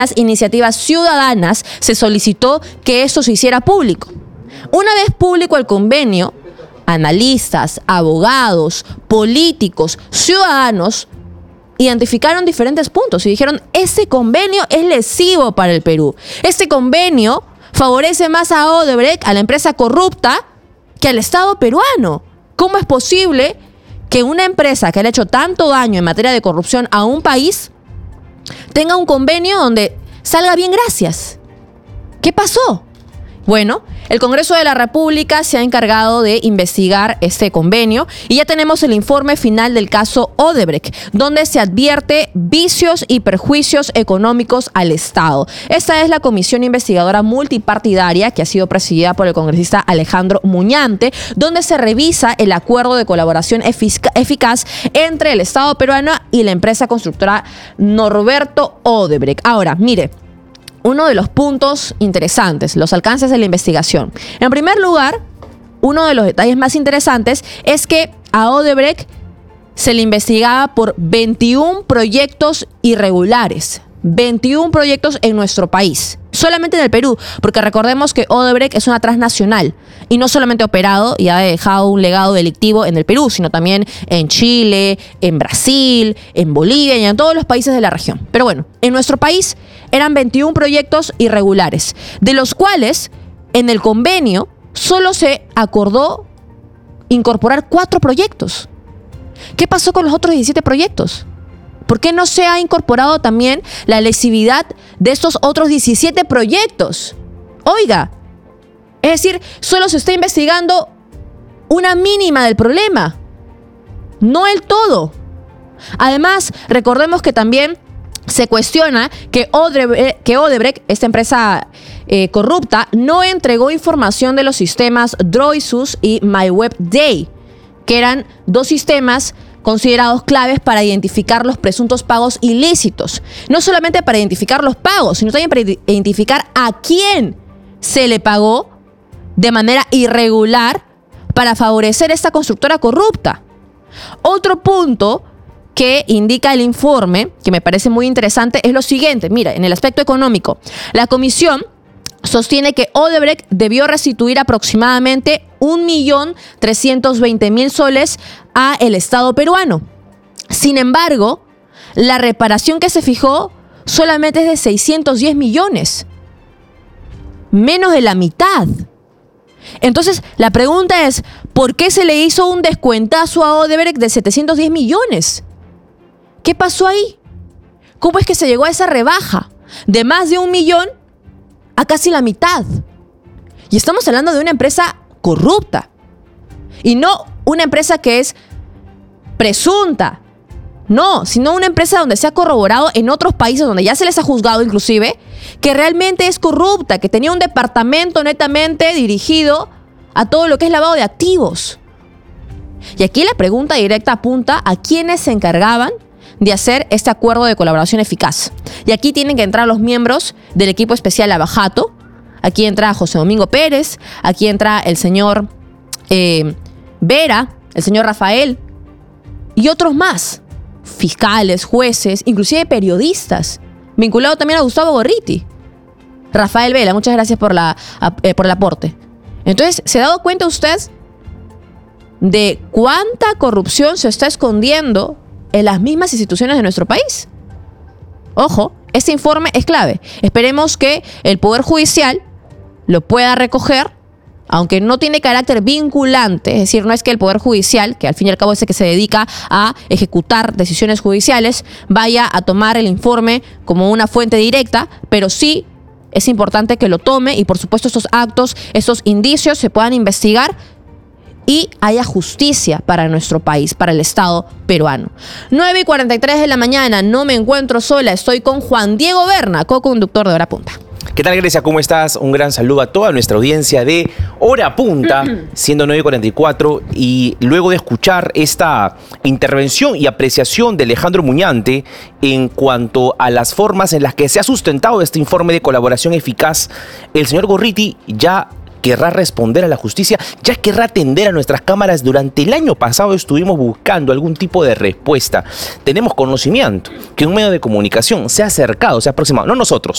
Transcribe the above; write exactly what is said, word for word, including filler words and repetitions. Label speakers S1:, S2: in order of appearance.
S1: las iniciativas ciudadanas se solicitó que esto se hiciera público. Una vez público el convenio, analistas, abogados, políticos, ciudadanos identificaron diferentes puntos y dijeron: este convenio es lesivo para el Perú. Este convenio favorece más a Odebrecht, a la empresa corrupta, que al Estado peruano. ¿Cómo es posible que una empresa que le ha hecho tanto daño en materia de corrupción a un país tenga un convenio donde salga bien gracias? ¿Qué pasó? Bueno, el Congreso de la República se ha encargado de investigar este convenio y ya tenemos el informe final del caso Odebrecht, donde se advierte vicios y perjuicios económicos al Estado. Esta es la comisión investigadora multipartidaria que ha sido presidida por el congresista Alejandro Muñante, donde se revisa el acuerdo de colaboración eficaz entre el Estado peruano y la empresa constructora Norberto Odebrecht. Ahora, mire, uno de los puntos interesantes, los alcances de la investigación. En primer lugar, uno de los detalles más interesantes es que a Odebrecht se le investigaba por veintiún proyectos irregulares. veintiún proyectos en nuestro país. Solamente en el Perú, porque recordemos que Odebrecht es una transnacional y no solamente ha operado y ha dejado un legado delictivo en el Perú, sino también en Chile, en Brasil, en Bolivia y en todos los países de la región. Pero bueno, en nuestro país eran veintiún proyectos irregulares, de los cuales en el convenio solo se acordó incorporar cuatro proyectos. ¿Qué pasó con los otros diecisiete proyectos? ¿Por qué no se ha incorporado también la lesividad de estos otros diecisiete proyectos? Oiga, es decir, solo se está investigando una mínima del problema, no el todo. Además, recordemos que también se cuestiona que Odebrecht, que Odebrecht esta empresa eh, corrupta, no entregó información de los sistemas Droisus y MyWebDay, que eran dos sistemas considerados claves para identificar los presuntos pagos ilícitos. No solamente para identificar los pagos, sino también para identificar a quién se le pagó de manera irregular para favorecer esta constructora corrupta. Otro punto que indica el informe, que me parece muy interesante, es lo siguiente. Mira, en el aspecto económico, la comisión sostiene que Odebrecht debió restituir aproximadamente un millón trescientos veinte mil soles a el Estado peruano. Sin embargo, la reparación que se fijó solamente es de seiscientos diez millones. Menos de la mitad. Entonces, la pregunta es, ¿por qué se le hizo un descuentazo a Odebrecht de setecientos diez millones? ¿Qué pasó ahí? ¿Cómo es que se llegó a esa rebaja de más de un millón a casi la mitad? Y estamos hablando de una empresa corrupta y no una empresa que es presunta, no, sino una empresa donde se ha corroborado en otros países donde ya se les ha juzgado inclusive que realmente es corrupta, que tenía un departamento netamente dirigido a todo lo que es lavado de activos. Y aquí la pregunta directa apunta a quienes se encargaban de hacer este acuerdo de colaboración eficaz. Y aquí tienen que entrar los miembros del equipo especial Lavajato. Aquí entra José Domingo Pérez, aquí entra el señor eh, Vera, el señor Rafael y otros más, fiscales, jueces, inclusive periodistas, vinculado también a Gustavo Gorriti. Rafael Vela, muchas gracias por, la, eh, por el aporte. Entonces, ¿se ha dado cuenta usted de cuánta corrupción se está escondiendo en las mismas instituciones de nuestro país? Ojo, este informe es clave. Esperemos que el Poder Judicial lo pueda recoger, aunque no tiene carácter vinculante, es decir, no es que el Poder Judicial, que al fin y al cabo es el que se dedica a ejecutar decisiones judiciales, vaya a tomar el informe como una fuente directa, pero sí es importante que lo tome y por supuesto estos actos, estos indicios se puedan investigar y haya justicia para nuestro país, para el Estado peruano. nueve y cuarenta y tres de la mañana, no me encuentro sola, estoy con Juan Diego Berna, co-conductor de Hora Punta.
S2: ¿Qué tal, Grecia? ¿Cómo estás? Un gran saludo a toda nuestra audiencia de Hora Punta, siendo nueve y cuarenta y cuatro, y luego de escuchar esta intervención y apreciación de Alejandro Muñante en cuanto a las formas en las que se ha sustentado este informe de colaboración eficaz, el señor Gorriti ya querrá responder a la justicia, ya querrá atender a nuestras cámaras. Durante el año pasado estuvimos buscando algún tipo de respuesta. Tenemos conocimiento que un medio de comunicación se ha acercado, se ha aproximado, no nosotros,